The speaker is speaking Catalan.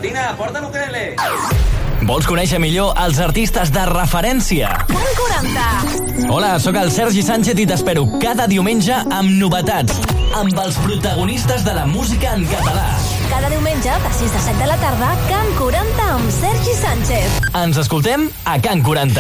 Tina, porta l'ukelele. Vols conèixer millor els artistes de referència? Can 40. Hola, sóc el Sergi Sánchez i t'espero cada diumenge amb novetats, amb els protagonistes de la música en català. Cada diumenge, de 6 a 7 de la tarda, Can 40 amb Sergi Sánchez. Ens escoltem a Can 40.